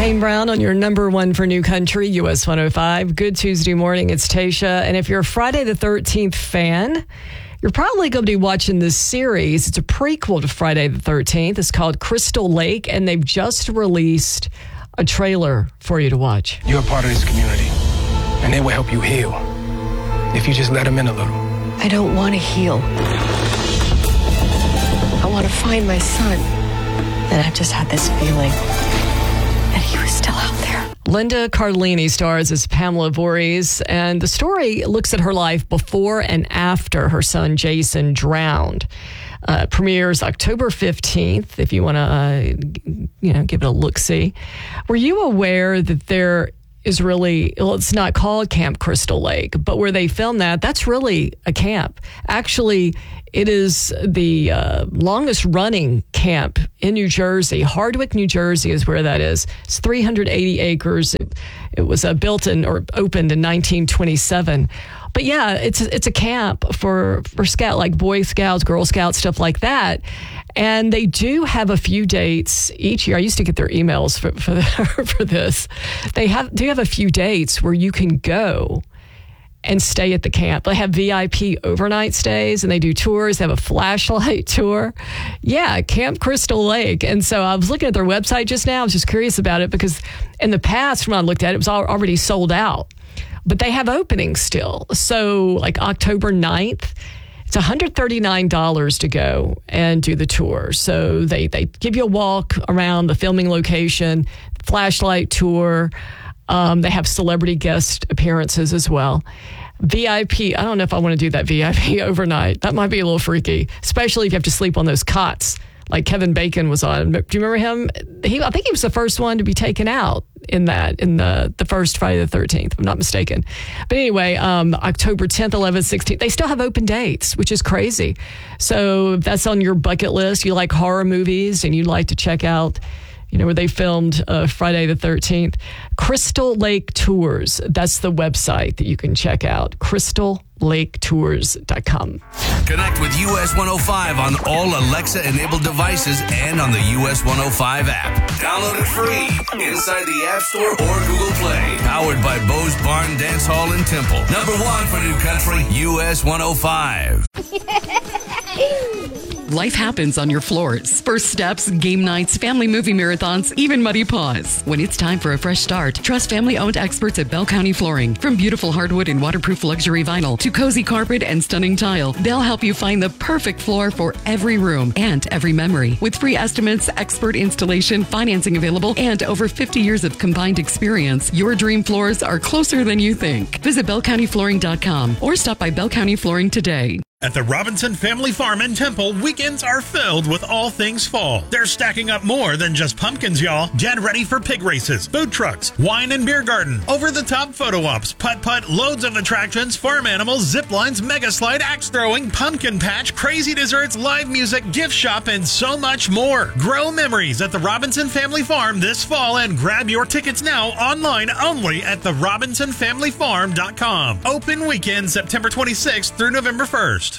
Kane Brown on your number one for New Country, US 105. Good Tuesday morning. It's Tasha. And if you're a Friday the 13th fan, you're probably going to be watching this series. It's a prequel to Friday the 13th. It's called Crystal Lake, and they've just released a trailer for you to watch. You're a part of this community, and they will help you heal if you just let them in a little. I don't want to heal. I want to find my son. And I've just had this feeling that he was still out there. Linda Cardellini stars as Pamela Voorhees, and the story looks at her life before and after her son Jason drowned. Premieres October 15th, if you want to give it a look-see. Were you aware that there is really, well, it's not called Camp Crystal Lake, but where they filmed that's really a camp. Actually, it is the longest running camp in New Jersey. Hardwick, New Jersey is where that is. It's 380 acres. It was opened in 1927. But yeah, it's a camp for Scout, like Boy Scouts, Girl Scouts, stuff like that. And they do have a few dates each year. I used to get their emails for this. They do have a few dates where you can go and stay at the camp. They have VIP overnight stays, and they do tours. They have a flashlight tour. Yeah, Camp Crystal Lake. And so I was looking at their website just now. I was just curious about it because in the past, when I looked at it, it was already sold out. But they have openings still. So like October 9th, it's $139 to go and do the tour. So they give you a walk around the filming location, flashlight tour. They have celebrity guest appearances as well. VIP, I don't know if I want to do that VIP overnight. That might be a little freaky, especially if you have to sleep on those cots like Kevin Bacon was on. Do you remember him? I think he was the first one to be taken out in the first Friday the 13th, if I'm not mistaken. But anyway, October 10th, 11th, 16th, they still have open dates, which is crazy. So if that's on your bucket list, you like horror movies and you'd like to check out where they filmed Friday the 13th. Crystal Lake Tours. That's the website that you can check out. crystallaketours.com. Connect with US 105 on all Alexa-enabled devices and on the US 105 app. Download it free inside the App Store or Google Play. Powered by Bo's Barn Dance Hall in Temple. Number one for New Country, US 105. Life happens on your floors. First steps, game nights, family movie marathons, even muddy paws. When it's time for a fresh start, trust family-owned experts at Bell County Flooring. From beautiful hardwood and waterproof luxury vinyl to cozy carpet and stunning tile, they'll help you find the perfect floor for every room and every memory. With free estimates, expert installation, financing available, and over 50 years of combined experience, your dream floors are closer than you think. Visit BellCountyFlooring.com or stop by Bell County Flooring today. At the Robinson Family Farm in Temple, weekends are filled with all things fall. They're stacking up more than just pumpkins, y'all. Get ready for pig races, food trucks, wine and beer garden, over-the-top photo ops, putt-putt, loads of attractions, farm animals, zip lines, mega slide, axe throwing, pumpkin patch, crazy desserts, live music, gift shop, and so much more. Grow memories at the Robinson Family Farm this fall and grab your tickets now online only at therobinsonfamilyfarm.com. Open weekend September 26th through November 1st.